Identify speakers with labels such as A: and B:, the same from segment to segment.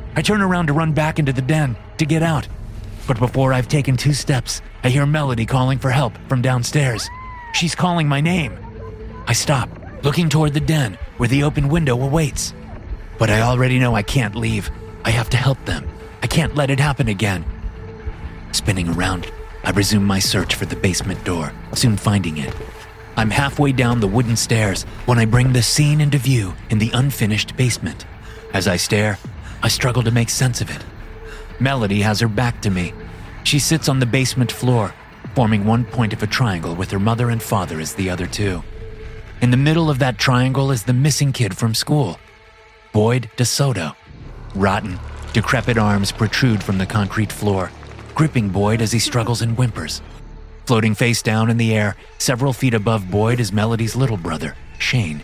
A: I turn around to run back into the den to get out. But before I've taken 2 steps, I hear Melody calling for help from downstairs. She's calling my name. I stop, looking toward the den where the open window awaits. But I already know I can't leave. I have to help them. I can't let it happen again. Spinning around, I resume my search for the basement door, soon finding it. I'm halfway down the wooden stairs when I bring the scene into view in the unfinished basement. As I stare, I struggle to make sense of it. Melody has her back to me. She sits on the basement floor, forming one point of a triangle with her mother and father as the other two. In the middle of that triangle is the missing kid from school, Boyd DeSoto. Rotten, decrepit arms protrude from the concrete floor, gripping Boyd as he struggles and whimpers. Floating face down in the air, several feet above Boyd is Melody's little brother, Shane.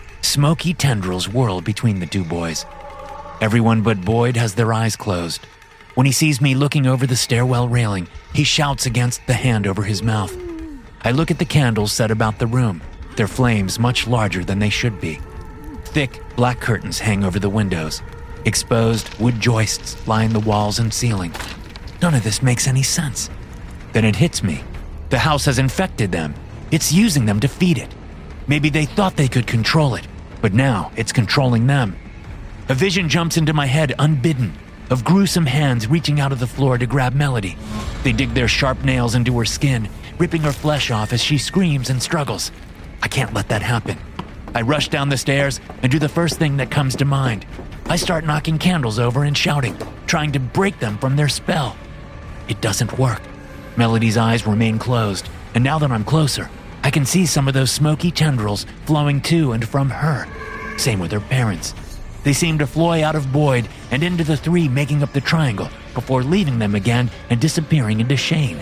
A: Smoky tendrils whirl between the 2 boys. Everyone but Boyd has their eyes closed. When he sees me looking over the stairwell railing, he shouts against the hand over his mouth. I look at the candles set about the room, their flames much larger than they should be. Thick, black curtains hang over the windows. Exposed wood joists line the walls and ceiling. None of this makes any sense. Then it hits me. The house has infected them. It's using them to feed it. Maybe they thought they could control it, but now it's controlling them. A vision jumps into my head unbidden, of gruesome hands reaching out of the floor to grab Melody. They dig their sharp nails into her skin, ripping her flesh off as she screams and struggles. I can't let that happen. I rush down the stairs and do the first thing that comes to mind. I start knocking candles over and shouting, trying to break them from their spell. It doesn't work. Melody's eyes remain closed, and now that I'm closer, I can see some of those smoky tendrils flowing to and from her. Same with her parents. They seem to fly out of Boyd and into the 3 making up the triangle before leaving them again and disappearing into Shane.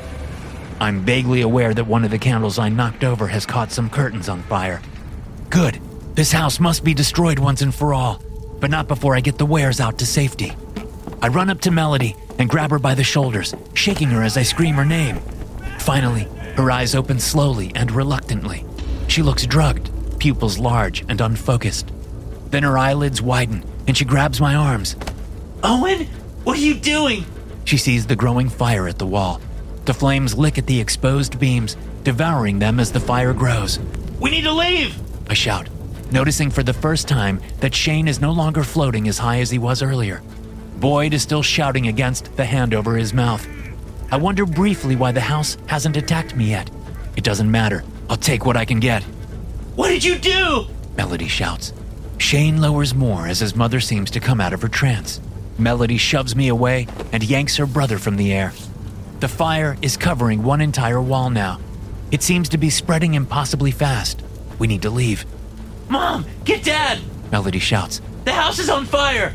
A: I'm vaguely aware that one of the candles I knocked over has caught some curtains on fire. Good. This house must be destroyed once and for all, but not before I get the wares out to safety. I run up to Melody and grab her by the shoulders, shaking her as I scream her name. Finally, her eyes open slowly and reluctantly. She looks drugged, pupils large and unfocused. Then her eyelids widen and she grabs my arms.
B: Owen, what are you doing?
A: She sees the growing fire at the wall. The flames lick at the exposed beams, devouring them as the fire grows.
B: We need to leave!
A: I shout, noticing for the first time that Shane is no longer floating as high as he was earlier. Boyd is still shouting against the hand over his mouth. I wonder briefly why the house hasn't attacked me yet. It doesn't matter. I'll take what I can get.
B: What did you do?
A: Melody shouts. Shane lowers more as his mother seems to come out of her trance. Melody shoves me away and yanks her brother from the air. The fire is covering one entire wall now. It seems to be spreading impossibly fast. We need to leave.
B: Mom, get Dad!
A: Melody shouts.
B: The house is on fire!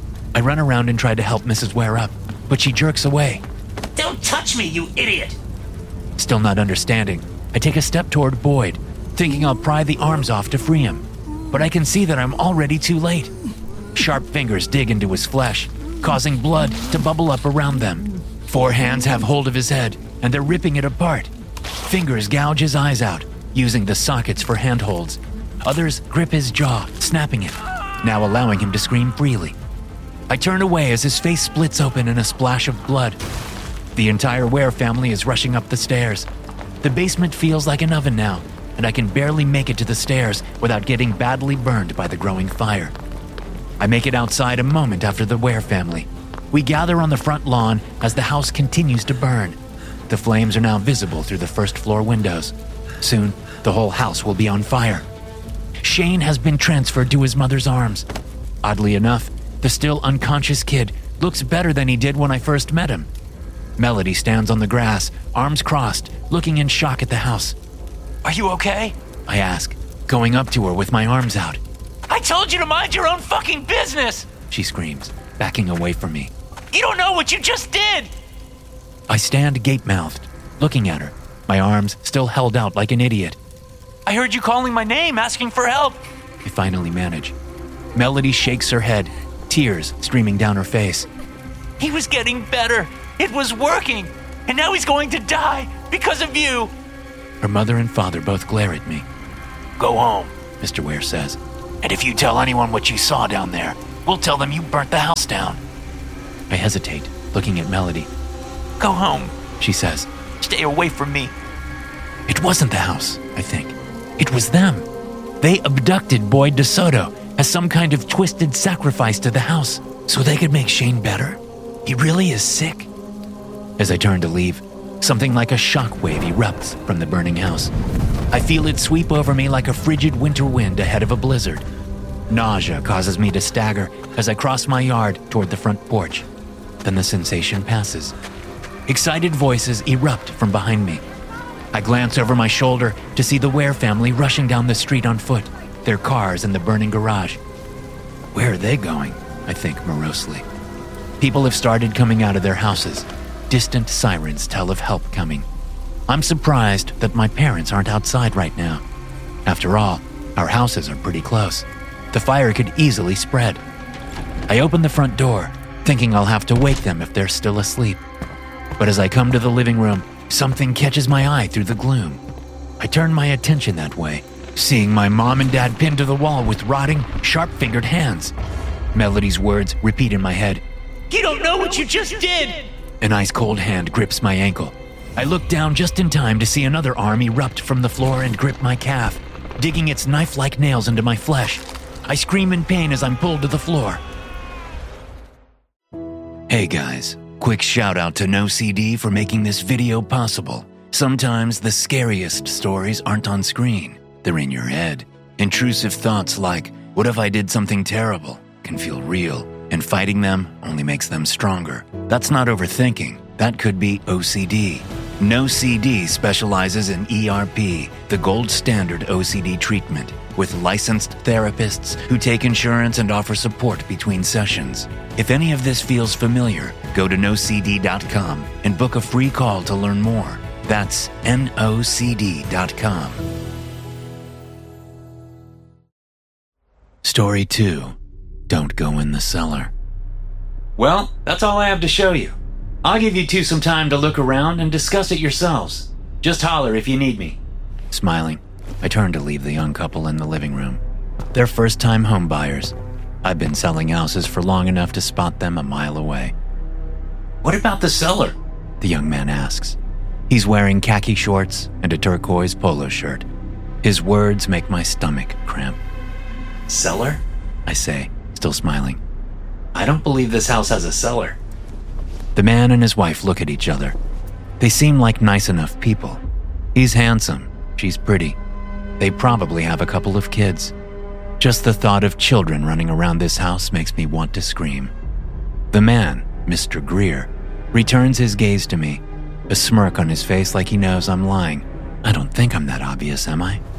A: I run around and try to help Mrs. Ware up, but she jerks away.
B: Don't touch me, you idiot!
A: Still not understanding, I take a step toward Boyd, thinking I'll pry the arms off to free him. But I can see that I'm already too late. Sharp fingers dig into his flesh, causing blood to bubble up around them. 4 hands have hold of his head, and they're ripping it apart. Fingers gouge his eyes out, using the sockets for handholds. Others grip his jaw, snapping it, now allowing him to scream freely. I turn away as his face splits open in a splash of blood. The entire Ware family is rushing up the stairs. The basement feels like an oven now, and I can barely make it to the stairs without getting badly burned by the growing fire. I make it outside a moment after the Ware family. We gather on the front lawn as the house continues to burn. The flames are now visible through the first-floor windows. Soon, the whole house will be on fire. Shane has been transferred to his mother's arms. Oddly enough, the still unconscious kid looks better than he did when I first met him. Melody stands on the grass, arms crossed, looking in shock at the house.
B: Are you okay?
A: I ask, going up to her with my arms out.
B: I told you to mind your own fucking business!
A: She screams, backing away from me.
B: You don't know what you just did!
A: I stand gape-mouthed, looking at her, my arms still held out like an idiot.
B: I heard you calling my name, asking for help.
A: I finally manage. Melody shakes her head, tears streaming down her face.
B: He was getting better. It was working. And now he's going to die because of you.
A: Her mother and father both glare at me.
B: Go home,
A: Mr. Ware says.
B: And if you tell anyone what you saw down there, we'll tell them you burnt the house down.
A: I hesitate, looking at Melody.
B: Go home.
A: She says.
B: Stay away from me.
A: It wasn't the house, I think. It was them. They abducted Boyd DeSoto as some kind of twisted sacrifice to the house so they could make Shane better. He really is sick. As I turn to leave, something like a shockwave erupts from the burning house. I feel it sweep over me like a frigid winter wind ahead of a blizzard. Nausea causes me to stagger as I cross my yard toward the front porch. Then the sensation passes. Excited voices erupt from behind me. I glance over my shoulder to see the Ware family rushing down the street on foot, their cars in the burning garage. Where are they going? I think morosely. People have started coming out of their houses. Distant sirens tell of help coming. I'm surprised that my parents aren't outside right now. After all, our houses are pretty close. The fire could easily spread. I open the front door, thinking I'll have to wake them if they're still asleep. But as I come to the living room, something catches my eye through the gloom. I turn my attention that way, seeing my mom and dad pinned to the wall with rotting, sharp-fingered hands. Melody's words repeat in my head.
B: You don't know what you just did!
A: An ice-cold hand grips my ankle. I look down just in time to see another arm erupt from the floor and grip my calf, digging its knife-like nails into my flesh. I scream in pain as I'm pulled to the floor. Hey guys, quick shout out to NoCD for making this video possible. Sometimes the scariest stories aren't on screen, they're in your head. Intrusive thoughts like, what if I did something terrible, can feel real, and fighting them only makes them stronger. That's not overthinking, that could be OCD. NoCD specializes in ERP, the gold standard OCD treatment, with licensed therapists who take insurance and offer support between sessions. If any of this feels familiar, go to nocd.com and book a free call to learn more. That's nocd.com. Story 2. Don't go in the cellar. Well, that's all I have to show you. I'll give you two some time to look around and discuss it yourselves. Just holler if you need me. Smiling, I turn to leave the young couple in the living room. They're first-time home buyers. I've been selling houses for long enough to spot them a mile away. What about the cellar? The young man asks. He's wearing khaki shorts and a turquoise polo shirt. His words make my stomach cramp. Cellar? I say, still smiling. I don't believe this house has a cellar. The man and his wife look at each other. They seem like nice enough people. He's handsome, she's pretty. They probably have a couple of kids. Just the thought of children running around this house makes me want to scream. The man, Mr. Greer, returns his gaze to me, a smirk on his face like he knows I'm lying. I don't think I'm that obvious, am I?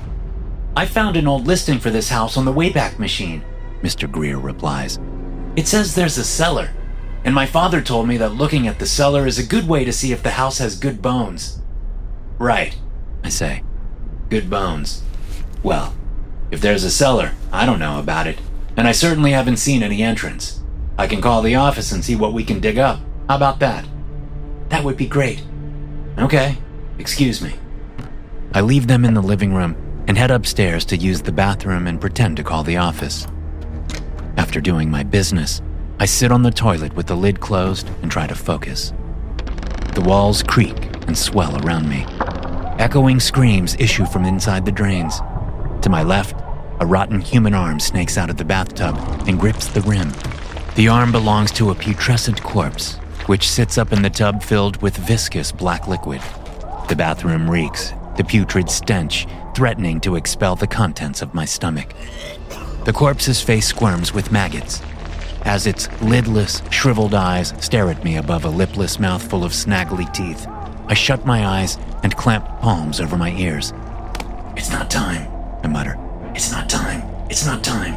A: I found an old listing for this house on the Wayback Machine, Mr. Greer replies. It says there's a cellar, and my father told me that looking at the cellar is a good way to see if the house has good bones. Right, I say. Good bones. Well, if there's a cellar, I don't know about it, and I certainly haven't seen any entrance. I can call the office and see what we can dig up. How about that? That would be great. Okay, excuse me. I leave them in the living room and head upstairs to use the bathroom and pretend to call the office. After doing my business, I sit on the toilet with the lid closed and try to focus. The walls creak and swell around me. Echoing screams issue from inside the drains. To my left, a rotten human arm snakes out of the bathtub and grips the rim. The arm belongs to a putrescent corpse, which sits up in the tub filled with viscous black liquid. The bathroom reeks, the putrid stench threatening to expel the contents of my stomach. The corpse's face squirms with maggots, as its lidless, shriveled eyes stare at me above a lipless mouthful of snaggly teeth. I shut my eyes and clamp palms over my ears. It's not time, I mutter. It's not time. It's not time.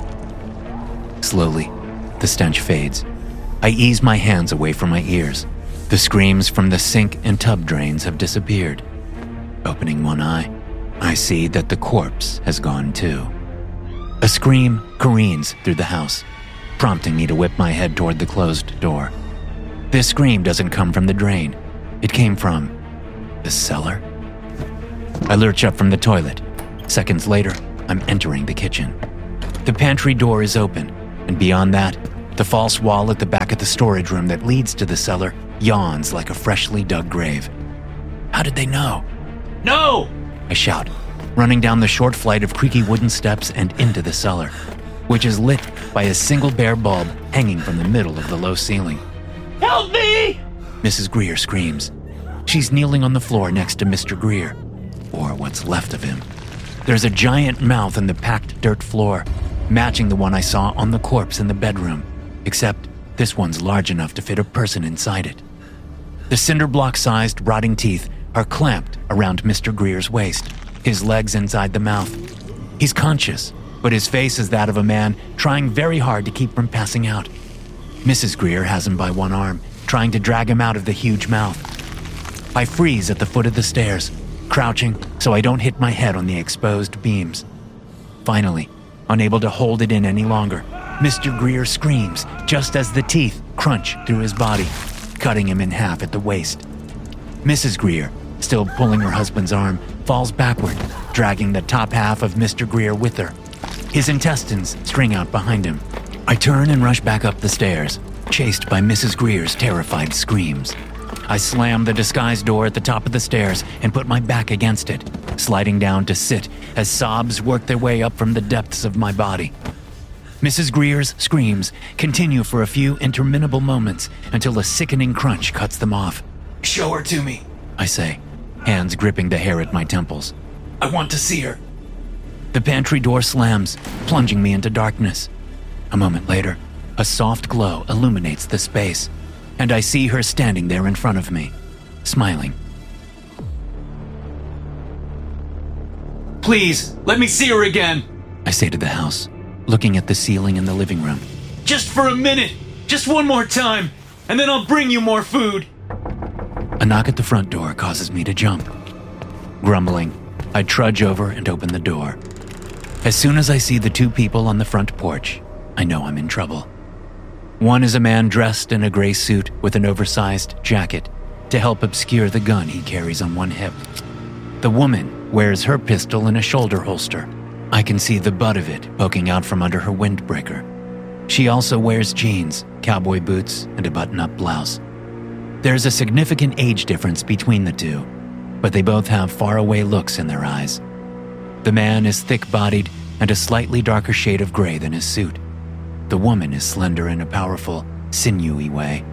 A: Slowly, the stench fades. I ease my hands away from my ears. The screams from the sink and tub drains have disappeared. Opening one eye, I see that the corpse has gone too. A scream careens through the house, prompting me to whip my head toward the closed door. This scream doesn't come from the drain. It came from the cellar. I lurch up from the toilet. Seconds later, I'm entering the kitchen. The pantry door is open, and beyond that, The false wall at the back of the storage room that leads to the cellar yawns like a freshly dug grave. How did they know? "No!" I shout, running down the short flight of creaky wooden steps and into the cellar, which is lit by a single bare bulb hanging from the middle of the low ceiling.
B: Help me!
A: Mrs. Greer screams. She's kneeling on the floor next to Mr. Greer, or what's left of him. There's a giant mouth in the packed dirt floor, matching the one I saw on the corpse in the bedroom, except this one's large enough to fit a person inside it. The cinder block-sized rotting teeth are clamped around Mr. Greer's waist, his legs inside the mouth. He's conscious, but his face is that of a man trying very hard to keep from passing out. Mrs. Greer has him by one arm, trying to drag him out of the huge mouth. I freeze at the foot of the stairs, crouching so I don't hit my head on the exposed beams. Finally, unable to hold it in any longer, Mr. Greer screams just as the teeth crunch through his body, cutting him in half at the waist. Mrs. Greer, still pulling her husband's arm, falls backward, dragging the top half of Mr. Greer with her. His intestines string out behind him. I turn and rush back up the stairs, chased by Mrs. Greer's terrified screams. I slam the disguise door at the top of the stairs and put my back against it, sliding down to sit as sobs work their way up from the depths of my body. Mrs. Greer's screams continue for a few interminable moments until a sickening crunch cuts them off. "Show her to me," I say, hands gripping the hair at my temples. "I want to see her." The pantry door slams, plunging me into darkness. A moment later, a soft glow illuminates the space, and I see her standing there in front of me, smiling. "Please, let me see her again," I say to the house, looking at the ceiling in the living room. "Just for a minute, just one more time, and then I'll bring you more food." A knock at the front door causes me to jump. Grumbling, I trudge over and open the door. As soon as I see the two people on the front porch, I know I'm in trouble. One is a man dressed in a gray suit with an oversized jacket to help obscure the gun he carries on one hip. The woman wears her pistol in a shoulder holster. I can see the butt of it poking out from under her windbreaker. She also wears jeans, cowboy boots, and a button-up blouse. There's a significant age difference between the two, but they both have faraway looks in their eyes. The man is thick-bodied and a slightly darker shade of gray than his suit. The woman is slender in a powerful, sinewy way.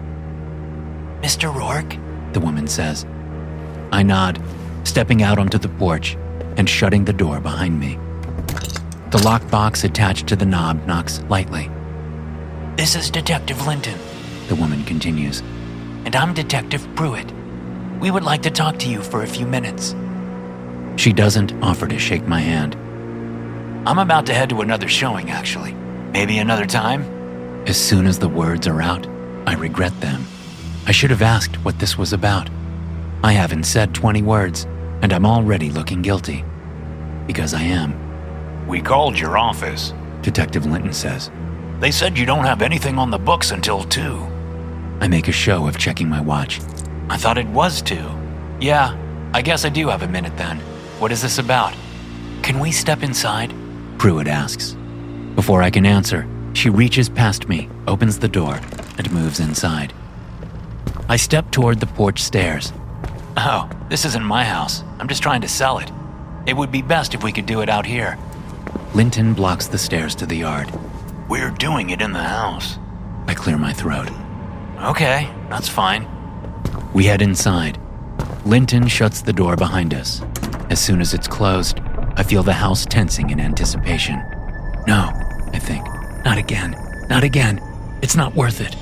A: "Mr. Rourke?" the woman says. I nod, stepping out onto the porch and shutting the door behind me. The lockbox attached to the knob knocks lightly. "This is Detective Linton," the woman continues, "and I'm Detective Pruitt. We would like to talk to you for a few minutes." She doesn't offer to shake my hand. "I'm about to head to another showing, actually. Maybe another time?" As soon as the words are out, I regret them. I should have asked what this was about. I haven't said 20 words, and I'm already looking guilty. Because I am.
B: "We called your office,"
A: Detective Linton says.
B: "They said you don't have anything on the books until 2.
A: I make a show of checking my watch.
B: "I thought it was 2.
A: "Yeah, I guess I do have a minute then. What is this about?"
B: "Can we step inside?"
A: Pruitt asks. Before I can answer, she reaches past me, opens the door, and moves inside. I step toward the porch stairs.
B: "Oh, this isn't my house. I'm just trying to sell it. It would be best if we could do it out here."
A: Linton blocks the stairs to the yard.
B: "We're doing it in the house."
A: I clear my throat.
B: "Okay, that's fine."
A: We head inside. Linton shuts the door behind us. As soon as it's closed, I feel the house tensing in anticipation. No, I think. Not again. Not again. It's not worth it.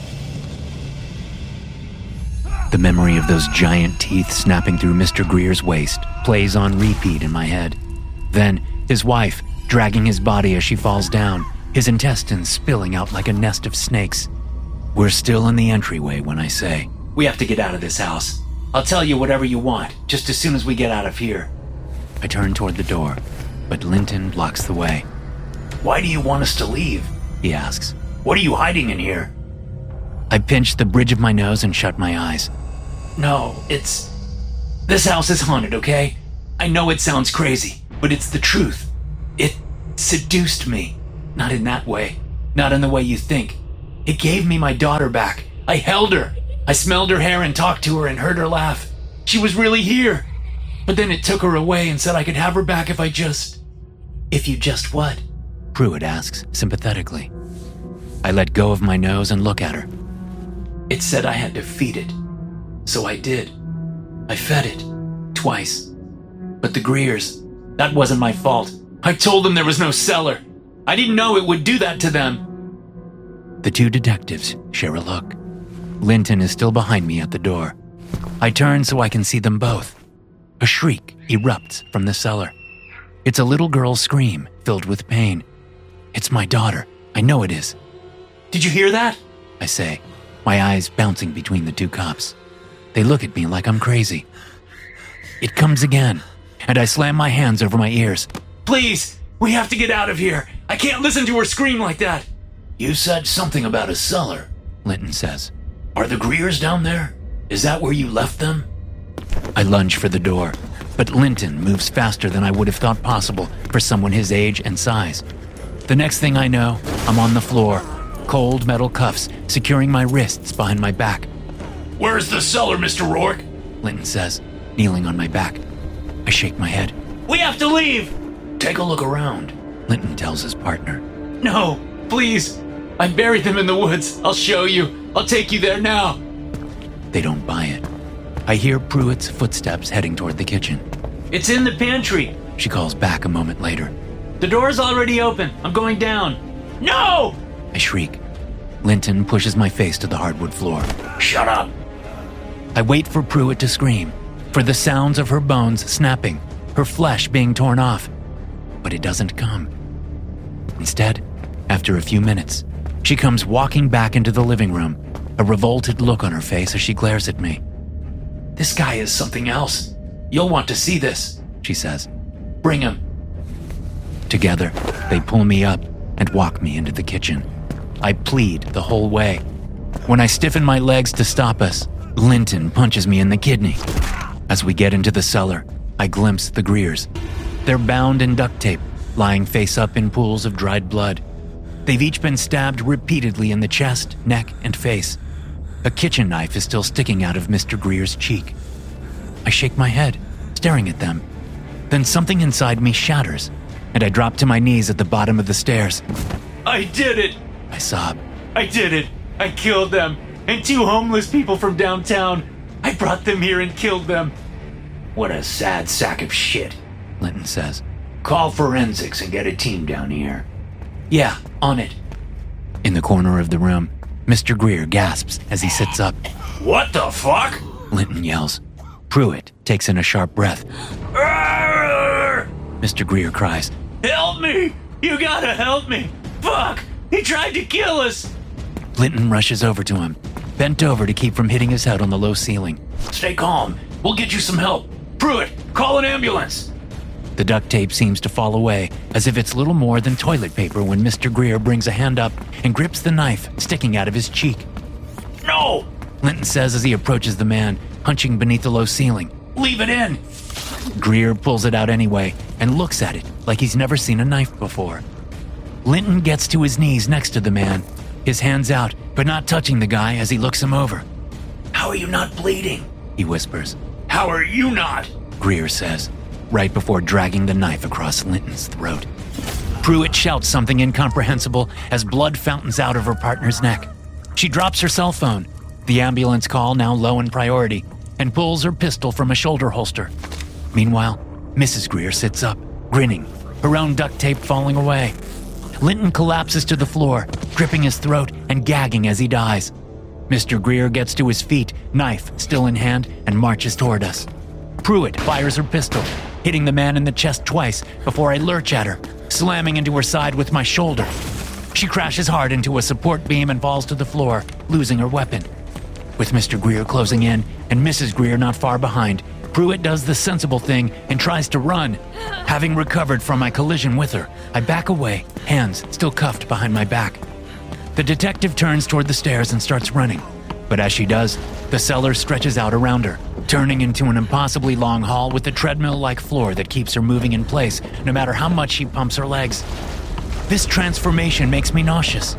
A: The memory of those giant teeth snapping through Mr. Greer's waist plays on repeat in my head. Then, his wife dragging his body as she falls down, his intestines spilling out like a nest of snakes. We're still in the entryway when I say, "We have to get out of this house. I'll tell you whatever you want, just as soon as we get out of here." I turn toward the door, but Linton blocks the way.
B: "Why do you want us to leave?"
A: he asks.
B: "What are you hiding in here?"
A: I pinch the bridge of my nose and shut my eyes. "No, this house is haunted, okay? I know it sounds crazy, but it's the truth. It seduced me. Not in that way. Not in the way you think. It gave me my daughter back. I held her. I smelled her hair and talked to her and heard her laugh. She was really here. But then it took her away and said I could have her back if I just... If you just what? Pruitt asks sympathetically. I let go of my nose and look at her. It said I had to feed it. So I did. I fed it. Twice. But the Greers, that wasn't my fault. I told them there was no cellar. I didn't know it would do that to them. The two detectives share a look. Linton is still behind me at the door. I turn so I can see them both. A shriek erupts from the cellar. It's a little girl's scream filled with pain. It's my daughter. I know it is. Did you hear that? I say, my eyes bouncing between the two cops. They look at me like I'm crazy. It comes again, and I slam my hands over my ears. Please, we have to get out of here. I can't listen to her scream like that. You said something about a cellar, Linton says. Are the Greers down there? Is that where you left them? I lunge for the door, but Linton moves faster than I would have thought possible for someone his age and size. The next thing I know, I'm on the floor, cold metal cuffs securing my wrists behind my back. Where's the cellar, Mr. Rourke? Linton says, kneeling on my back. I shake my head. We have to leave! Take a look around, Linton tells his partner. No, please. I buried them in the woods. I'll show you. I'll take you there now. They don't buy it. I hear Pruitt's footsteps heading toward the kitchen. It's in the pantry, she calls back a moment later. The door's already open. I'm going down. No! I shriek. Linton pushes my face to the hardwood floor. Shut up! I wait for Pruitt to scream, for the sounds of her bones snapping, her flesh being torn off. But it doesn't come. Instead, after a few minutes, she comes walking back into the living room, a revolted look on her face as she glares at me. This guy is something else. You'll want to see this, she says. Bring him. Together, they pull me up and walk me into the kitchen. I plead the whole way. When I stiffen my legs to stop us, Linton punches me in the kidney. As we get into the cellar, I glimpse the Greers. They're bound in duct tape, lying face up in pools of dried blood. They've each been stabbed repeatedly in the chest, neck, and face. A kitchen knife is still sticking out of Mr. Greer's cheek. I shake my head, staring at them. Then something inside me shatters, and I drop to my knees at the bottom of the stairs. I did it! I sob. I did it! I killed them! And 2 homeless people from downtown! I brought them here and killed them! What a sad sack of shit, Linton says. Call forensics and get a team down here. Yeah, on it. In the corner of the room, Mr. Greer gasps as he sits up. What the fuck? Linton yells. Pruitt takes in a sharp breath. Arr! Mr. Greer cries. Help me! You gotta help me! Fuck! He tried to kill us! Linton rushes over to him, bent over to keep from hitting his head on the low ceiling. Stay calm. We'll get you some help. Pruitt, call an ambulance! The duct tape seems to fall away, as if it's little more than toilet paper when Mr. Greer brings a hand up and grips the knife sticking out of his cheek. No! Linton says as he approaches the man, hunching beneath the low ceiling. Leave it in! Greer pulls it out anyway and looks at it like he's never seen a knife before. Linton gets to his knees next to the man, his hands out, but not touching the guy as he looks him over. How are you not bleeding? He whispers. How are you not? Greer says, right before dragging the knife across Linton's throat. Pruitt shouts something incomprehensible as blood fountains out of her partner's neck. She drops her cell phone, the ambulance call now low in priority, and pulls her pistol from a shoulder holster. Meanwhile, Mrs. Greer sits up, grinning, her own duct tape falling away. Linton collapses to the floor, gripping his throat and gagging as he dies. Mr. Greer gets to his feet, knife still in hand, and marches toward us. Pruitt fires her pistol, hitting the man in the chest twice before I lurch at her, slamming into her side with my shoulder. She crashes hard into a support beam and falls to the floor, losing her weapon. With Mr. Greer closing in and Mrs. Greer not far behind, Pruitt does the sensible thing and tries to run. Having recovered from my collision with her, I back away, hands still cuffed behind my back. The detective turns toward the stairs and starts running. But as she does, the cellar stretches out around her, turning into an impossibly long hall with a treadmill-like floor that keeps her moving in place no matter how much she pumps her legs. This transformation makes me nauseous.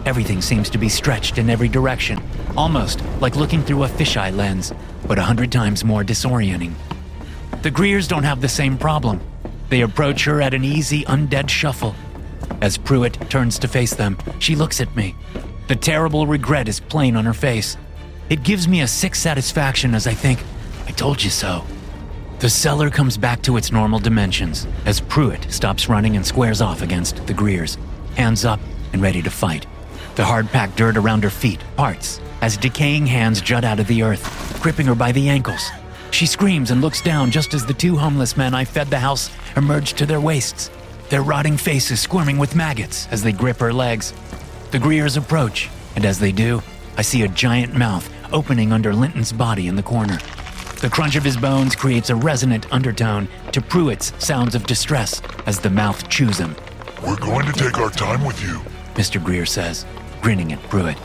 A: Everything seems to be stretched in every direction, almost like looking through a fisheye lens, but 100 times more disorienting. The Greers don't have the same problem. They approach her at an easy, undead shuffle. As Pruitt turns to face them, she looks at me. The terrible regret is plain on her face. It gives me a sick satisfaction as I think, I told you so. The cellar comes back to its normal dimensions as Pruitt stops running and squares off against the Greers, hands up and ready to fight. The hard-packed dirt around her feet parts as decaying hands jut out of the earth, gripping her by the ankles. She screams and looks down just as the 2 homeless men I fed the house emerge to their waists, their rotting faces squirming with maggots as they grip her legs. The Greers approach, and as they do, I see a giant mouth opening under Linton's body in the corner. The crunch of his bones creates a resonant undertone to Pruitt's sounds of distress as the mouth chews him.
C: "We're going to take our time with you,"
A: Mr. Greer says, grinning at Pruitt.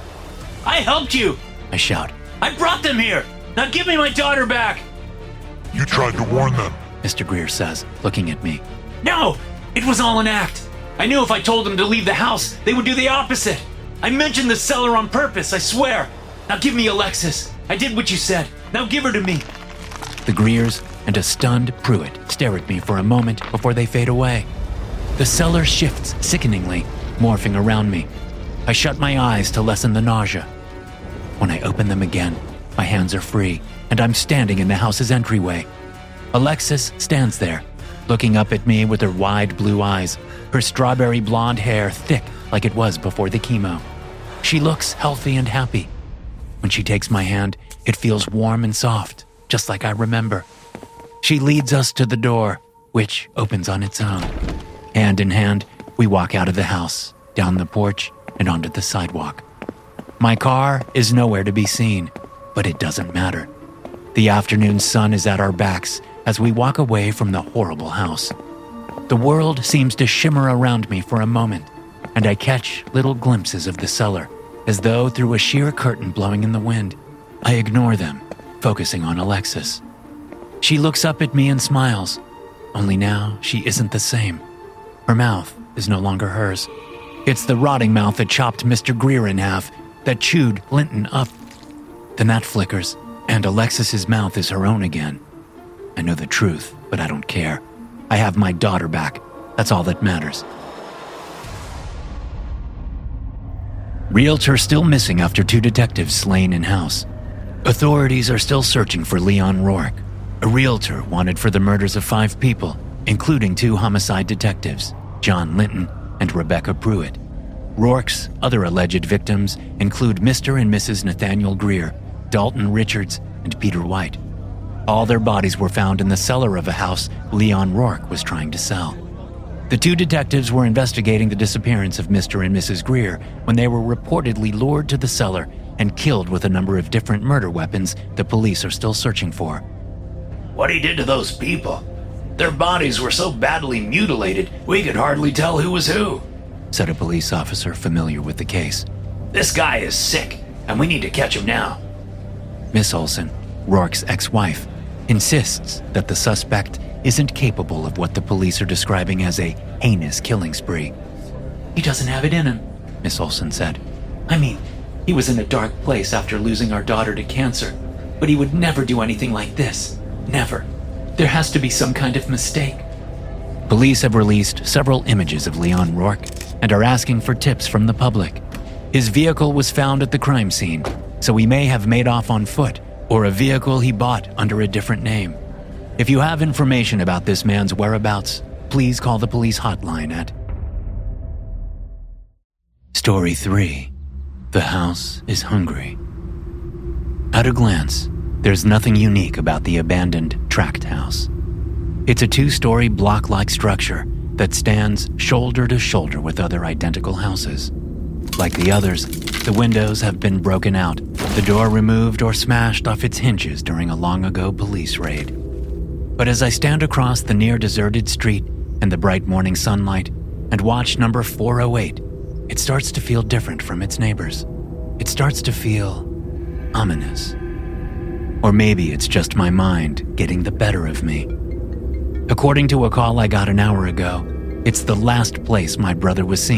B: I helped you!
A: I shout.
B: I brought them here! Now give me my daughter back!
C: "You tried to warn them."
A: Mr. Greer says, looking at me.
B: No! It was all an act! I knew if I told them to leave the house, they would do the opposite! I mentioned the cellar on purpose, I swear! Now give me Alexis! I did what you said! Now give her to me!
A: The Greers and a stunned Pruitt stare at me for a moment before they fade away. The cellar shifts sickeningly, morphing around me. I shut my eyes to lessen the nausea. When I open them again, my hands are free, and I'm standing in the house's entryway. Alexis stands there, looking up at me with her wide blue eyes, her strawberry blonde hair thick like it was before the chemo. She looks healthy and happy. When she takes my hand, it feels warm and soft, just like I remember. She leads us to the door, which opens on its own. Hand in hand, we walk out of the house, down the porch, and onto the sidewalk. My car is nowhere to be seen, but it doesn't matter. The afternoon sun is at our backs as we walk away from the horrible house. The world seems to shimmer around me for a moment, and I catch little glimpses of the cellar, as though through a sheer curtain blowing in the wind. I ignore them, focusing on Alexis. She looks up at me and smiles, only now she isn't the same. Her mouth is no longer hers. It's the rotting mouth that chopped Mr. Greer in half, that chewed Linton up. Then that flickers, and Alexis's mouth is her own again. I know the truth, but I don't care. I have my daughter back. That's all that matters. Realtor still missing after 2 detectives slain in house. Authorities are still searching for Leon Rourke, a realtor wanted for the murders of 5 people, including 2 homicide detectives, John Linton and Rebecca Pruitt. Rourke's other alleged victims include Mr. and Mrs. Nathaniel Greer, Dalton Richards, and Peter White. All their bodies were found in the cellar of a house Leon Rourke was trying to sell. The 2 detectives were investigating the disappearance of Mr. and Mrs. Greer when they were reportedly lured to the cellar and killed with a number of different murder weapons the police are still searching for.
B: What he did to those people? Their bodies were so badly mutilated, we could hardly tell who was who,
A: said a police officer familiar with the case.
B: This guy is sick, and we need to catch him now.
A: Miss Olson, Rourke's ex-wife, insists that the suspect isn't capable of what the police are describing as a heinous killing spree.
B: He doesn't have it in him,
A: Miss Olson said.
B: I mean, he was in a dark place after losing our daughter to cancer, but he would never do anything like this. Never. There has to be some kind of mistake.
A: Police have released several images of Leon Rourke and are asking for tips from the public. His vehicle was found at the crime scene, so he may have made off on foot, or a vehicle he bought under a different name. If you have information about this man's whereabouts, please call the police hotline at... Story 3. The house is hungry. At a glance, there's nothing unique about the abandoned tract house. It's a 2-story block-like structure that stands shoulder to shoulder with other identical houses. Like the others, the windows have been broken out, the door removed or smashed off its hinges during a long-ago police raid. But as I stand across the near-deserted street in the bright morning sunlight and watch number 408, it starts to feel different from its neighbors. It starts to feel ominous. Or maybe it's just my mind getting the better of me. According to a call I got an hour ago, it's the last place my brother was seen,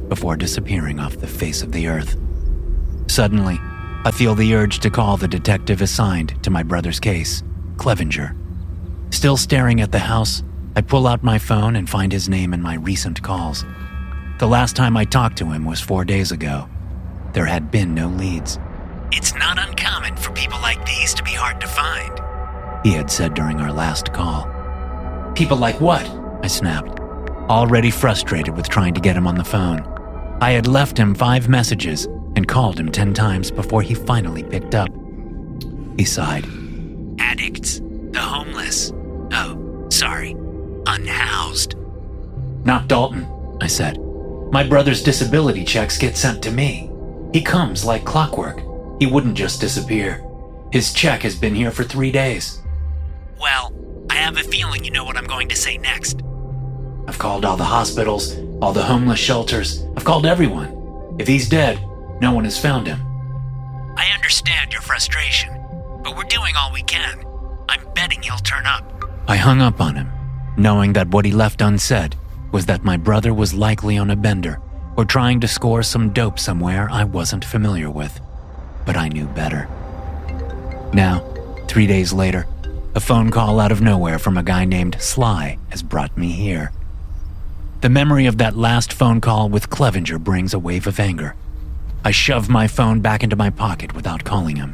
A: before disappearing off the face of the earth. Suddenly, I feel the urge to call the detective assigned to my brother's case, Clevenger. Still staring at the house, I pull out my phone and find his name in my recent calls. The last time I talked to him was 4 days ago. There had been no leads. "It's not uncommon for people like these to be hard to find," he had said during our last call.
B: People like what?
A: I snapped, already frustrated with trying to get him on the phone. I had left him 5 messages and called him 10 times before he finally picked up. He sighed. "Addicts, the homeless. Oh, sorry, unhoused."
B: Not Dalton, I said. My brother's disability checks get sent to me. He comes like clockwork. He wouldn't just disappear. His check has been here for 3 days.
A: "Well, I have a feeling you know what I'm going to say next."
B: I've called all the hospitals, all the homeless shelters. I've called everyone. If he's dead, no one has found him.
A: "I understand your frustration, but we're doing all we can. I'm betting he'll turn up." I hung up on him, knowing that what he left unsaid was that my brother was likely on a bender or trying to score some dope somewhere I wasn't familiar with. But I knew better. Now, 3 days later, a phone call out of nowhere from a guy named Sly has brought me here. The memory of that last phone call with Clevenger brings a wave of anger. I shove my phone back into my pocket without calling him.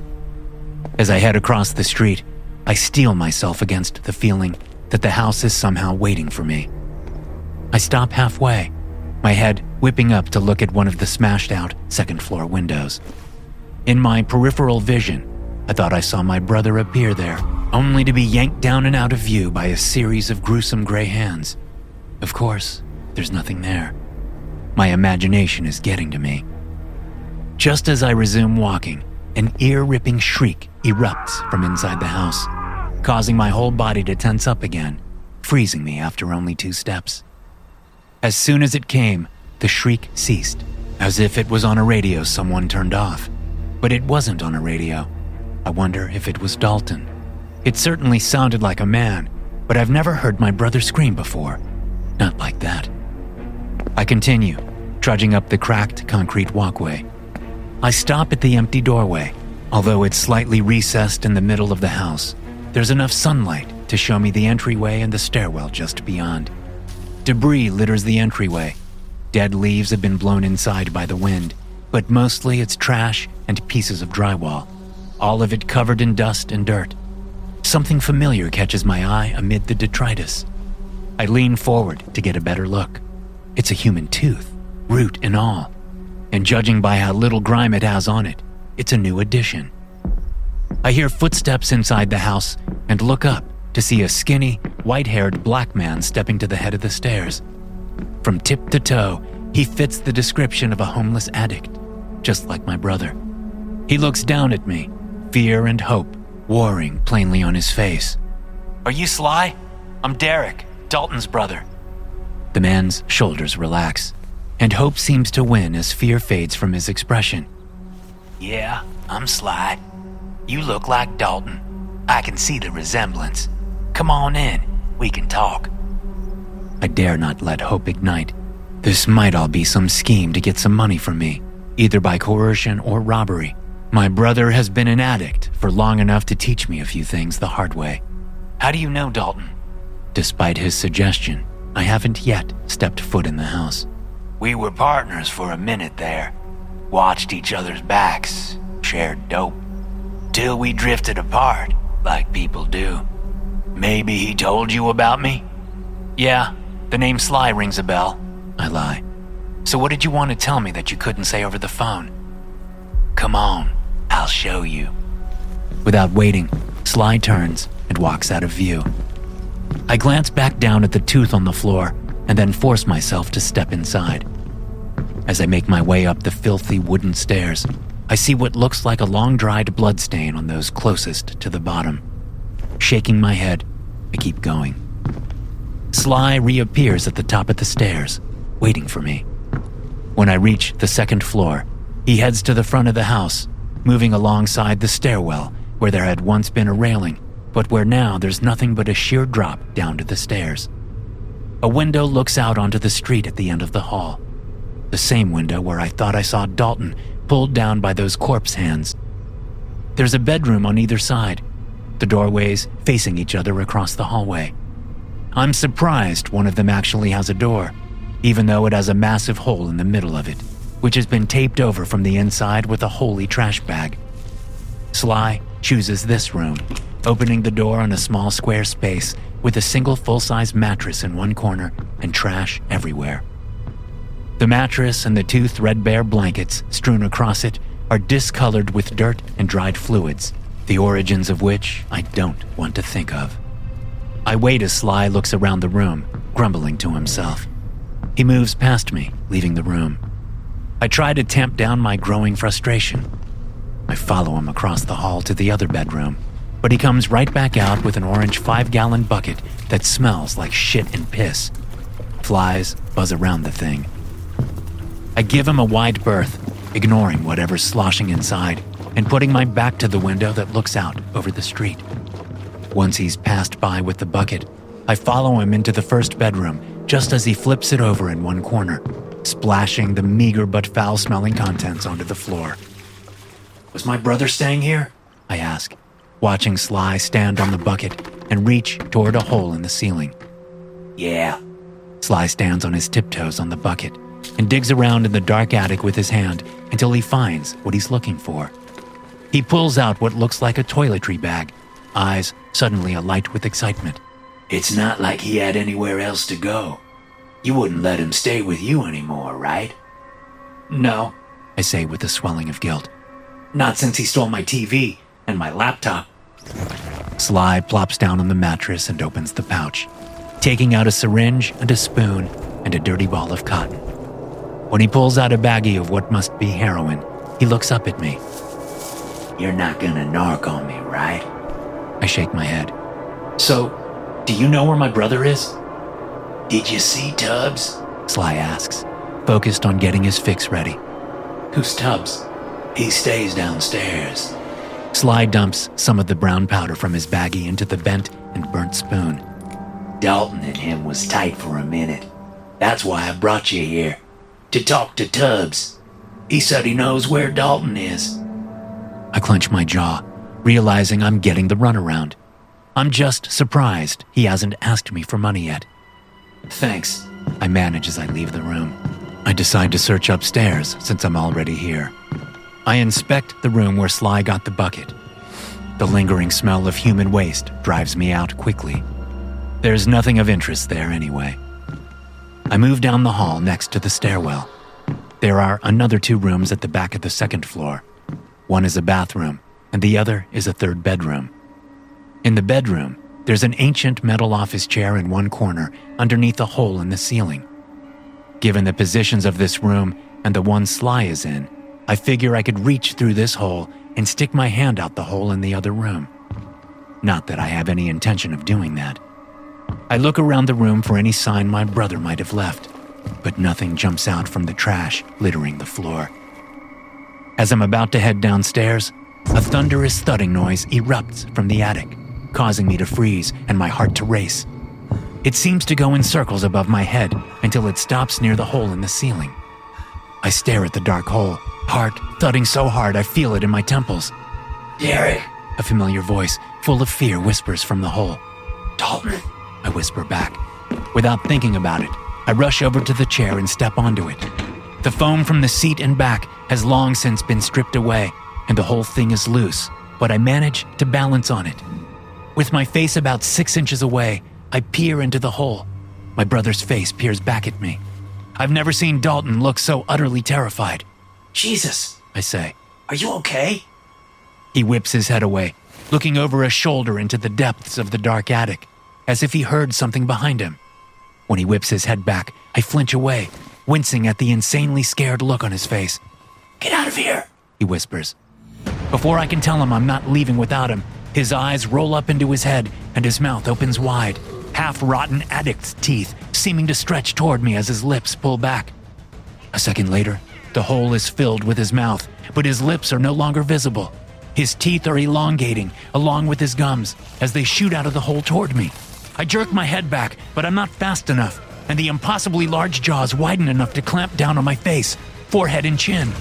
A: As I head across the street, I steel myself against the feeling that the house is somehow waiting for me. I stop halfway, my head whipping up to look at one of the smashed-out second-floor windows. In my peripheral vision, I thought I saw my brother appear there, only to be yanked down and out of view by a series of gruesome gray hands. Of course, there's nothing there. My imagination is getting to me. Just as I resume walking, an ear-ripping shriek erupts from inside the house, causing my whole body to tense up again, freezing me after only 2 steps. As soon as it came, the shriek ceased, as if it was on a radio someone turned off. But it wasn't on a radio. I wonder if it was Dalton. It certainly sounded like a man, but I've never heard my brother scream before. Not like that. I continue, trudging up the cracked concrete walkway. I stop at the empty doorway. Although it's slightly recessed in the middle of the house, there's enough sunlight to show me the entryway and the stairwell just beyond. Debris litters the entryway. Dead leaves have been blown inside by the wind, but mostly it's trash and pieces of drywall, all of it covered in dust and dirt. Something familiar catches my eye amid the detritus. I lean forward to get a better look. It's a human tooth, root and all, and judging by how little grime it has on it, it's a new addition. I hear footsteps inside the house and look up to see a skinny, white-haired black man stepping to the head of the stairs. From tip to toe, he fits the description of a homeless addict, just like my brother. He looks down at me, fear and hope warring plainly on his face. "Are you Sly? I'm Derek, Dalton's brother." The man's shoulders relax, and hope seems to win as fear fades from his expression. "Yeah, I'm Sly. You look like Dalton. I can see the resemblance. Come on in, we can talk." I dare not let hope ignite. This might all be some scheme to get some money from me, either by coercion or robbery. My brother has been an addict for long enough to teach me a few things the hard way. "How do you know Dalton?" Despite his suggestion, I haven't yet stepped foot in the house. "We were partners for a minute there. Watched each other's backs, shared dope. Till we drifted apart, like people do. Maybe he told you about me?" "Yeah, the name Sly rings a bell," I lie. "So what did you want to tell me that you couldn't say over the phone?" "Come on, I'll show you." Without waiting, Sly turns and walks out of view. I glance back down at the tooth on the floor and then force myself to step inside. As I make my way up the filthy wooden stairs, I see what looks like a long-dried bloodstain on those closest to the bottom. Shaking my head, I keep going. Sly reappears at the top of the stairs, waiting for me. When I reach the second floor, he heads to the front of the house, moving alongside the stairwell where there had once been a railing, but where now there's nothing but a sheer drop down to the stairs. A window looks out onto the street at the end of the hall. The same window where I thought I saw Dalton pulled down by those corpse hands. There's a bedroom on either side, the doorways facing each other across the hallway. I'm surprised one of them actually has a door, even though it has a massive hole in the middle of it, which has been taped over from the inside with a holey trash bag. Sly chooses this room, opening the door on a small square space with a single full-size mattress in one corner and trash everywhere. The mattress and the two threadbare blankets strewn across it are discolored with dirt and dried fluids, the origins of which I don't want to think of. I wait as Sly looks around the room, grumbling to himself. He moves past me, leaving the room. I try to tamp down my growing frustration. I follow him across the hall to the other bedroom, but he comes right back out with an orange 5-gallon bucket that smells like shit and piss. Flies buzz around the thing. I give him a wide berth, ignoring whatever's sloshing inside and putting my back to the window that looks out over the street. Once he's passed by with the bucket, I follow him into the first bedroom just as he flips it over in one corner, splashing the meager but foul-smelling contents onto the floor.
B: Was my brother staying here?
A: I ask, watching Sly stand on the bucket and reach toward a hole in the ceiling.
B: Yeah.
A: Sly stands on his tiptoes on the bucket and digs around in the dark attic with his hand until he finds what he's looking for. He pulls out what looks like a toiletry bag, eyes suddenly alight with excitement.
B: It's not like he had anywhere else to go. You wouldn't let him stay with you anymore, right?
A: No, I say with a swelling of guilt.
B: Not since he stole my TV and my laptop.
A: Sly plops down on the mattress and opens the pouch, taking out a syringe and a spoon and a dirty ball of cotton. When he pulls out a baggie of what must be heroin, he looks up at me.
B: You're not gonna narc on me, right?
A: I shake my head.
B: So, do you know where my brother is? Did you see Tubbs?
A: Sly asks, focused on getting his fix ready.
B: Who's Tubbs? He stays downstairs.
A: Sly dumps some of the brown powder from his baggie into the bent and burnt spoon.
B: Dalton and him was tight for a minute. That's why I brought you here, to talk to Tubbs. He said he knows where Dalton is.
A: I clench my jaw, realizing I'm getting the runaround. I'm just surprised he hasn't asked me for money yet.
B: Thanks,
A: I manage as I leave the room. I decide to search upstairs since I'm already here. I inspect the room where Sly got the bucket. The lingering smell of human waste drives me out quickly. There's nothing of interest there anyway. I move down the hall next to the stairwell. There are another 2 rooms at the back of the second floor. One is a bathroom, and the other is a third bedroom. In the bedroom, there's an ancient metal office chair in one corner underneath a hole in the ceiling. Given the positions of this room and the one Sly is in, I figure I could reach through this hole and stick my hand out the hole in the other room. Not that I have any intention of doing that. I look around the room for any sign my brother might have left, but nothing jumps out from the trash littering the floor. As I'm about to head downstairs, a thunderous thudding noise erupts from the attic, causing me to freeze and my heart to race. It seems to go in circles above my head until it stops near the hole in the ceiling. I stare at the dark hole, heart thudding so hard I feel it in my temples.
B: Derek,
A: a familiar voice, full of fear, whispers from the hole.
B: Dalton,
A: I whisper back. Without thinking about it, I rush over to the chair and step onto it. The foam from the seat and back has long since been stripped away, and the whole thing is loose, but I manage to balance on it. With my face about 6 inches away, I peer into the hole. My brother's face peers back at me. I've never seen Dalton look so utterly terrified.
B: Jesus,
A: I say.
B: Are you okay?
A: He whips his head away, looking over a shoulder into the depths of the dark attic, as if he heard something behind him. When he whips his head back, I flinch away, wincing at the insanely scared look on his face.
B: Get out of here,
A: he whispers. Before I can tell him I'm not leaving without him, his eyes roll up into his head and his mouth opens wide, half-rotten addict's teeth seeming to stretch toward me as his lips pull back. A second later, the hole is filled with his mouth, but his lips are no longer visible. His teeth are elongating, along with his gums, as they shoot out of the hole toward me. I jerk my head back, but I'm not fast enough, and the impossibly large jaws widen enough to clamp down on my face, forehead, and chin.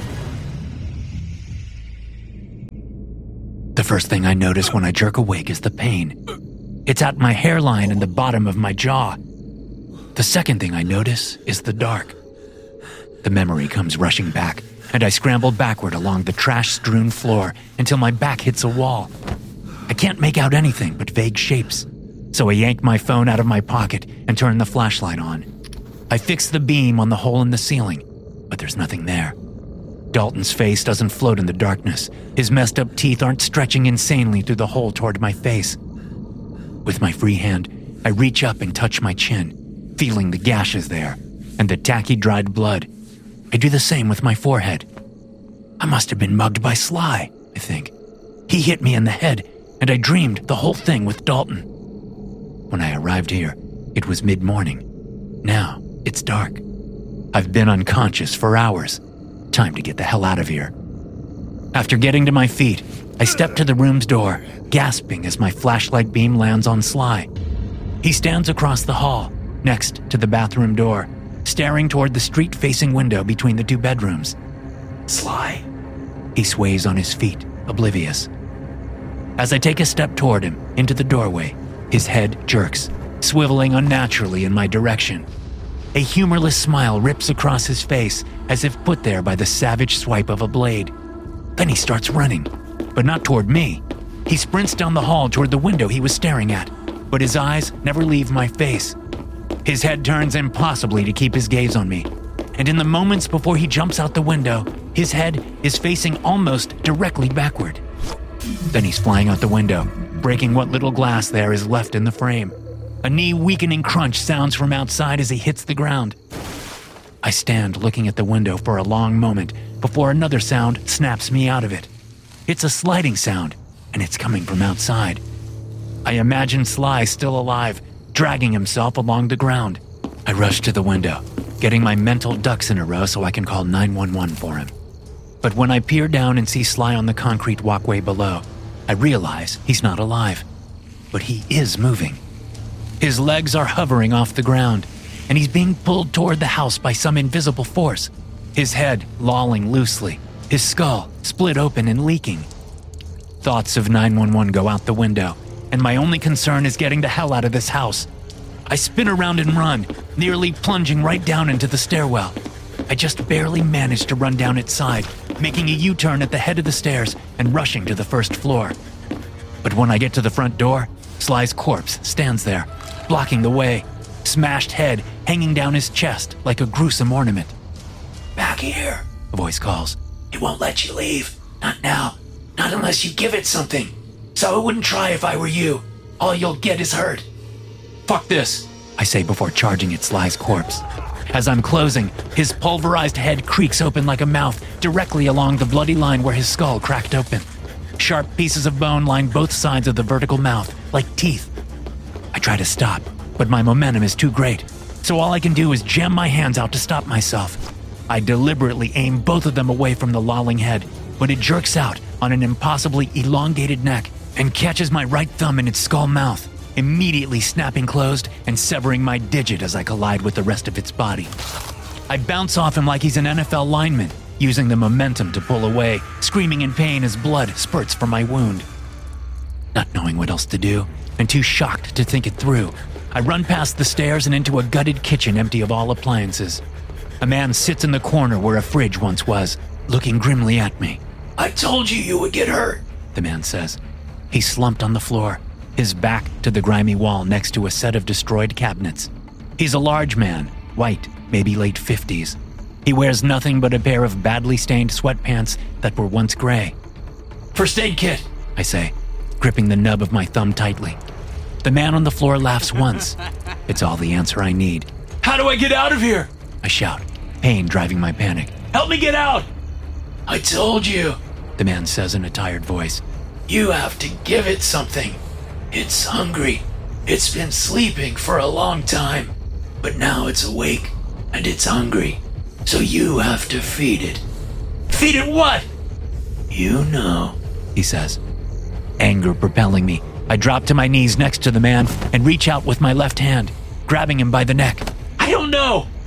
A: The first thing I notice when I jerk awake is the pain. It's at my hairline and the bottom of my jaw. The second thing I notice is the dark. The memory comes rushing back, and I scramble backward along the trash-strewn floor until my back hits a wall. I can't make out anything but vague shapes, so I yank my phone out of my pocket and turn the flashlight on. I fix the beam on the hole in the ceiling, but there's nothing there. Dalton's face doesn't float in the darkness. His messed up teeth aren't stretching insanely through the hole toward my face. With my free hand, I reach up and touch my chin, feeling the gashes there and the tacky dried blood. I do the same with my forehead. I must have been mugged by Sly, I think. He hit me in the head, and I dreamed the whole thing with Dalton. When I arrived here, it was mid-morning. Now, it's dark. I've been unconscious for hours. Time to get the hell out of here. After getting to my feet, I step to the room's door, gasping as my flashlight beam lands on Sly. He stands across the hall, next to the bathroom door, staring toward the street-facing window between the two bedrooms.
B: Sly?
A: He sways on his feet, oblivious. As I take a step toward him, into the doorway, his head jerks, swiveling unnaturally in my direction. A humorless smile rips across his face, as if put there by the savage swipe of a blade. Then he starts running, but not toward me. He sprints down the hall toward the window he was staring at, but his eyes never leave my face. His head turns impossibly to keep his gaze on me, and in the moments before he jumps out the window, his head is facing almost directly backward. Then he's flying out the window, breaking what little glass there is left in the frame. A knee-weakening crunch sounds from outside as he hits the ground. I stand looking at the window for a long moment before another sound snaps me out of it. It's a sliding sound, and it's coming from outside. I imagine Sly still alive, dragging himself along the ground. I rush to the window, getting my mental ducks in a row so I can call 911 for him. But when I peer down and see Sly on the concrete walkway below, I realize he's not alive. But he is moving. His legs are hovering off the ground, and he's being pulled toward the house by some invisible force. His head lolling loosely, his skull split open and leaking. Thoughts of 911 go out the window, and my only concern is getting the hell out of this house. I spin around and run, nearly plunging right down into the stairwell. I just barely manage to run down its side, making a U-turn at the head of the stairs and rushing to the first floor. But when I get to the front door, Sly's corpse stands there, blocking the way, smashed head hanging down his chest like a gruesome ornament.
B: Back here,
A: a voice calls.
B: It won't let you leave. Not now. Not unless you give it something. So I wouldn't try if I were you. All you'll get is hurt.
A: Fuck this, I say before charging at Sly's corpse. As I'm closing, his pulverized head creaks open like a mouth directly along the bloody line where his skull cracked open. Sharp pieces of bone line both sides of the vertical mouth, like teeth. I try to stop, but my momentum is too great, so all I can do is jam my hands out to stop myself. I deliberately aim both of them away from the lolling head, but it jerks out on an impossibly elongated neck and catches my right thumb in its skull mouth, immediately snapping closed and severing my digit as I collide with the rest of its body. I bounce off him like he's an NFL lineman, using the momentum to pull away, screaming in pain as blood spurts from my wound. Not knowing what else to do, and too shocked to think it through, I run past the stairs and into a gutted kitchen empty of all appliances. A man sits in the corner where a fridge once was, looking grimly at me.
B: I told you would get hurt,
A: the man says. He's slumped on the floor, his back to the grimy wall next to a set of destroyed cabinets. He's a large man, white, maybe late 50s. He wears nothing but a pair of badly stained sweatpants that were once gray.
B: First aid kit,
A: I say, gripping the nub of my thumb tightly. The man on the floor laughs once. It's all the answer I need.
B: How do I get out of here?
A: I shout, pain driving my panic.
B: Help me get out! I told you,
A: the man says in a tired voice.
B: You have to give it something. It's hungry. It's been sleeping for a long time, but now it's awake and it's hungry. So you have to feed it. Feed it what? You know,
A: he says. Anger propelling me, I drop to my knees next to the man and reach out with my left hand, grabbing him by the neck.
B: I don't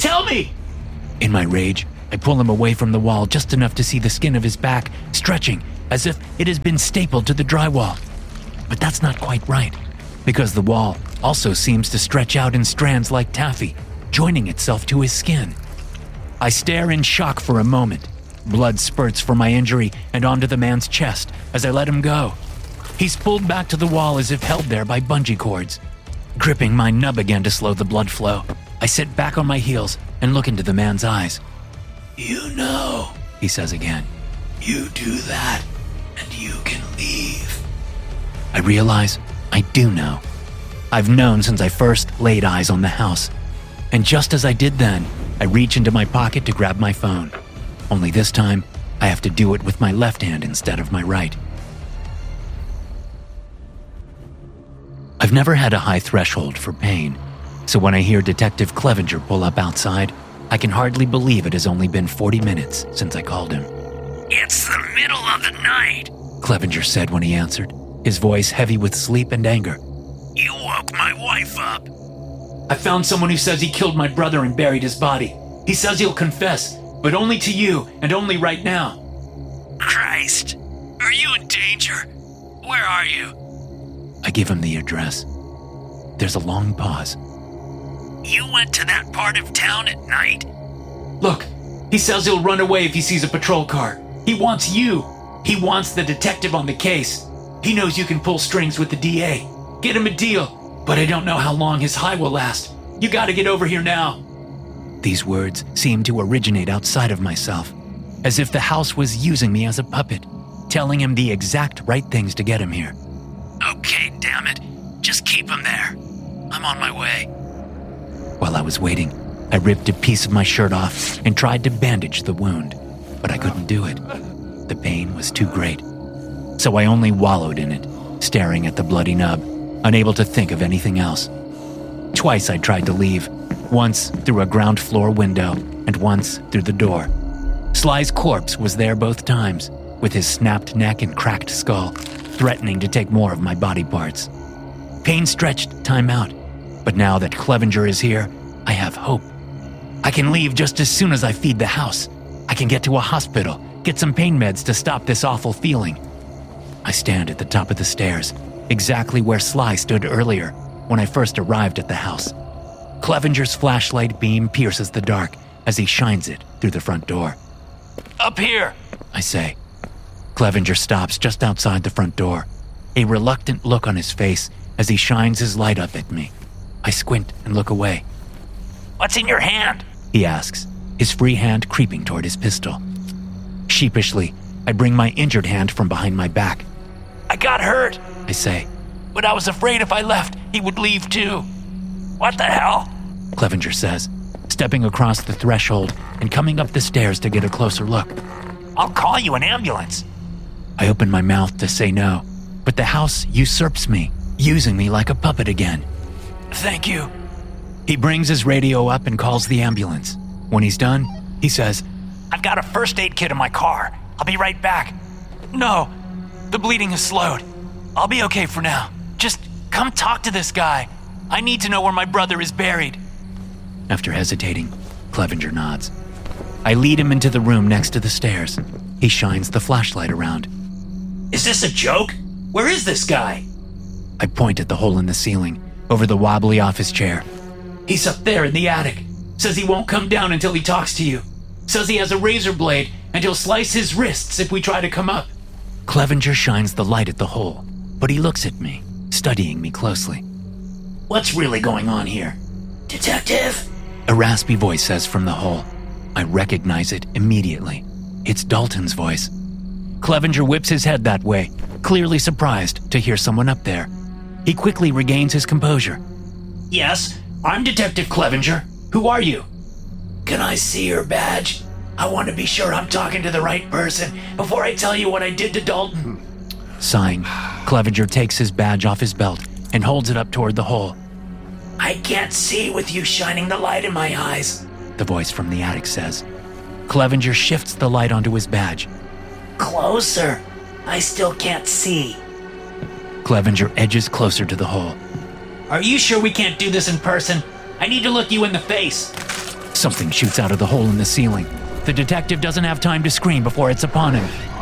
B: Tell me!
A: In my rage, I pull him away from the wall just enough to see the skin of his back stretching as if it has been stapled to the drywall. But that's not quite right, because the wall also seems to stretch out in strands like taffy, joining itself to his skin. I stare in shock for a moment. Blood spurts from my injury and onto the man's chest as I let him go. He's pulled back to the wall as if held there by bungee cords. Gripping my nub again to slow the blood flow, I sit back on my heels and look into the man's eyes.
B: You know,
A: He says again.
B: you do that, and you can leave.
A: I realize I do know. I've known since I first laid eyes on the house. And just as I did then, I reach into my pocket to grab my phone. Only this time, I have to do it with my left hand instead of my right. I've never had a high threshold for pain, so when I hear Detective Clevenger pull up outside, I can hardly believe it has only been 40 minutes since I called him.
B: It's the middle of the night.
A: Clevenger said when he answered, his voice heavy with sleep and anger.
B: You woke my wife up.
A: I found someone who says he killed my brother and buried his body. He says he'll confess, but only to you and only right now.
B: Christ, are you in danger? Where are you?
A: I give him the address. There's a long pause.
B: You went to that part of town at night?
A: Look, he says he'll run away if he sees a patrol car. He wants you. He wants the detective on the case. He knows you can pull strings with the DA. Get him a deal, but I don't know how long his high will last. You gotta get over here now. These words seem to originate outside of myself, as if the house was using me as a puppet, telling him the exact right things to get him here.
B: Okay, damn it. Just keep him there. I'm on my way.
A: While I was waiting, I ripped a piece of my shirt off and tried to bandage the wound, but I couldn't do it. The pain was too great. So I only wallowed in it, staring at the bloody nub, unable to think of anything else. Twice I tried to leave, once through a ground floor window and once through the door. Sly's corpse was there both times, with his snapped neck and cracked skull, threatening to take more of my body parts. Pain stretched time out, but now that Clevenger is here, I have hope. I can leave just as soon as I feed the house. I can get to a hospital, get some pain meds to stop this awful feeling. I stand at the top of the stairs, exactly where Sly stood earlier when I first arrived at the house. Clevenger's flashlight beam pierces the dark as he shines it through the front door.
B: Up here,
A: I say. Clevenger stops just outside the front door, a reluctant look on his face as he shines his light up at me. I squint and look away.
B: What's in your hand?
A: He asks, his free hand creeping toward his pistol. Sheepishly, I bring my injured hand from behind my back.
B: I got hurt,
A: I say.
B: but I was afraid if I left, he would leave too. What the hell?
A: Clevenger says, stepping across the threshold and coming up the stairs to get a closer look.
B: I'll call you an ambulance.
A: I open my mouth to say no, but the house usurps me, using me like a puppet again.
B: Thank you.
A: He brings his radio up and calls the ambulance. When he's done, he says,
B: I've got a first aid kit in my car. I'll be right back. No, the bleeding has slowed. I'll be okay for now. Just come talk to this guy. I need to know where my brother is buried.
A: After hesitating, Clevenger nods. I lead him into the room next to the stairs. He shines the flashlight around.
B: Is this a joke? Where is this guy?
A: I point at the hole in the ceiling, over the wobbly office chair.
B: He's up there in the attic. Says he won't come down until he talks to you. Says he has a razor blade and he'll slice his wrists if we try to come up.
A: Clevenger shines the light at the hole, but he looks at me, studying me closely.
B: What's really going on here? Detective?
A: A raspy voice says from the hole. I recognize it immediately. It's Dalton's voice. Clevenger whips his head that way, clearly surprised to hear someone up there. He quickly regains his composure.
B: Yes, I'm Detective Clevenger. Who are you? Can I see your badge? I want to be sure I'm talking to the right person before I tell you what I did to Dalton.
A: Sighing, Clevenger takes his badge off his belt and holds it up toward the hole.
B: I can't see with you shining the light in my eyes,
A: the voice from the attic says. Clevenger shifts the light onto his badge.
B: Closer. I still can't see.
A: Clevenger edges closer to the hole.
B: Are you sure we can't do this in person? I need to look you in the face.
A: Something shoots out of the hole in the ceiling. The detective doesn't have time to scream before it's upon him.